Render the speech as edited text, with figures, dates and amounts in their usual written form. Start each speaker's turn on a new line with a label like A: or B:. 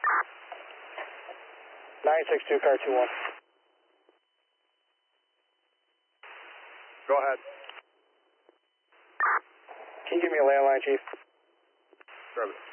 A: 962, car 21.
B: Go ahead.
A: Can you give me a landline, Chief?
B: Service.